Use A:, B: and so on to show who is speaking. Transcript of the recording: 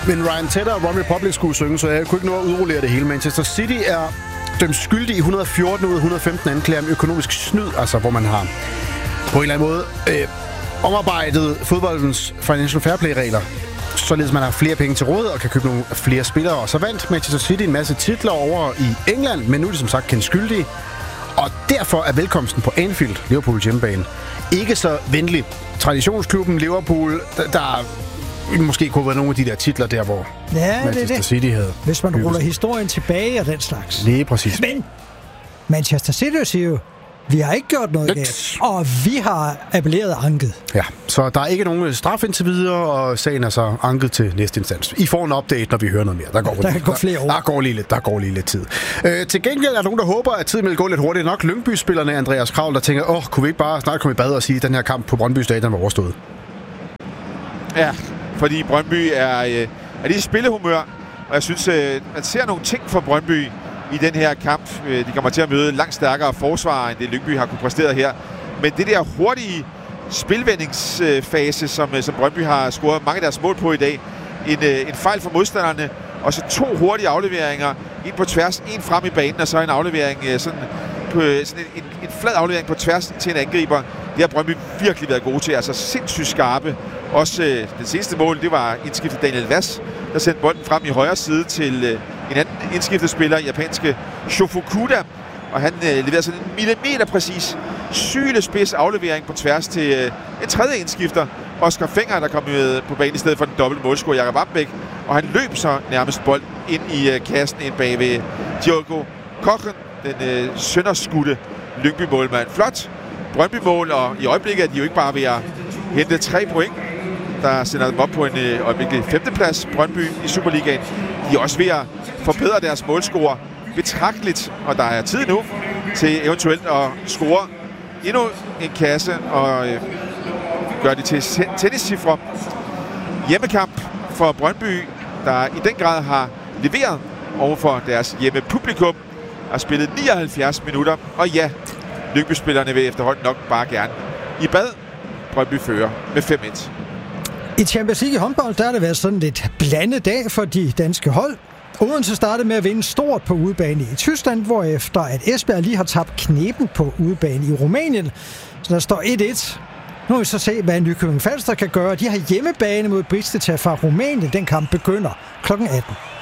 A: Men Ryan Tedder og One Republic skulle synge, så jeg kunne ikke nå at udrullere det hele. Manchester City er dømt skyldig i 114 ud af 115 anklager om økonomisk snyd, altså hvor man har på en eller anden måde omarbejdet fodboldens financial fair play-regler, således man har flere penge til råd og kan købe nogle flere spillere. Og så vandt Manchester City en masse titler over i England, men nu er de som sagt kendt skyldige. Og derfor er velkomsten på Anfield, Liverpool hjemmebane, ikke så venlig. Traditionsklubben Liverpool, der måske kunne være nogle af de der titler der, hvor Manchester City havde.
B: Hvis man ruller historien tilbage og den slags.
A: Lige præcis.
B: Men Manchester City siger jo, vi har ikke gjort noget galt, og vi har appelleret anket.
A: Ja, så der er ikke nogen straf indtil videre, og sagen er så anket til næste instans. I får en update, når vi hører noget mere. Der går
B: flere år.
A: Der går lige lidt tid. Til gengæld er der nogen, der håber, at tiden vil gå lidt hurtigt nok. Lyngby-spillerne Andreas Kravl, der tænker, kunne vi ikke bare snart komme i bad og sige, at den her kamp på Brøndby Stadion var overstået?
C: Ja, fordi Brøndby er lige i spillehumør, og jeg synes, man ser nogle ting fra Brøndby i den her kamp. De kommer til at møde langt stærkere forsvar, end det Lyngby har kunne præstere her. Men det der hurtige spilvendingsfase, som Brøndby har scoret mange af deres mål på i dag, en fejl for modstanderne, og så 2 hurtige afleveringer, en på tværs, en frem i banen, og så en aflevering, en flad aflevering på tværs til en angriber. Det har Brøndby virkelig været gode til, altså sindssygt skarpe. Også det seneste mål, det var indskiftet Daniel Vass, der sendte bolden frem i højre side til en anden indskiftet spiller, japanske Shofukuda, og han leverer sådan en millimeter præcis sylespids aflevering på tværs til en tredje indskifter, Oscar Fenger, der kom på banen i stedet for den dobbelte målscorer Jakob Ambæk, og han løb så nærmest bolden ind i kassen ind bag ved Diogo Kochen, den sønderskudte Lyngby-målmand. Flot Brøndby-mål, og i øjeblikket er de jo ikke bare ved at hente 3 point, der sender dem op på en øjeblikkelig 5. plads, Brøndby i Superligaen. De er også ved at forbedre deres målscore betragteligt, og der er tid nu til eventuelt at score endnu en kasse og gøre det til tenniscifre. Hjemmekamp for Brøndby, der i den grad har leveret overfor deres hjemmepublikum, har spillet 79 minutter, og ja, Lyngby-spillerne vil efterhånden nok bare gerne i bad. Brøndby fører med 5-1.
B: I Champions League i håndbold, der har det været sådan lidt blandet dag for de danske hold. Odense startede med at vinde stort på udebane i Tyskland, hvorefter at Esbjerg lige har tabt knepen på udebane i Rumænien. Så der står 1-1. Nu vil vi så se, hvad Nykøbing Falster kan gøre. De har hjemmebane mod Bristol fra Rumænien. Den kamp begynder kl. 18.